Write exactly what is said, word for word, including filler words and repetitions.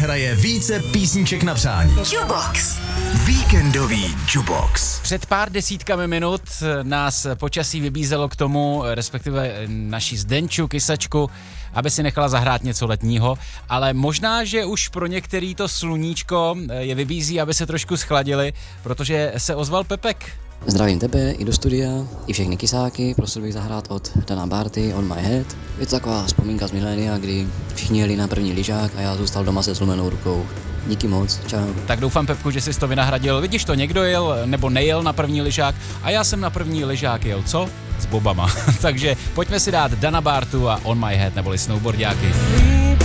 hraje více písniček na přání. Jubox. Víkendový Jubox. Před pár desítkami minut nás počasí vybízelo k tomu, respektive naši Zdenču, kysačku, aby si nechala zahrát něco letního, ale možná, že už pro některý to sluníčko je vybízí, aby se trošku schladili, protože se ozval Pepek. Zdravím tebe i do studia, i všechny kysáky, prosil bych zahrát od Dana Barty On My Head. Je to taková vzpomínka z milénia, kdy všichni jeli na první lyžák a já zůstal doma se zlomenou rukou. Díky moc, čau. Tak doufám, Pepku, že jsi to vynahradil. Vidíš to, někdo jel nebo nejel na první lyžák a já jsem na první lyžák jel, co? S bobama. Takže pojďme si dát Dana Bartu a On My Head neboli snowboardiáky.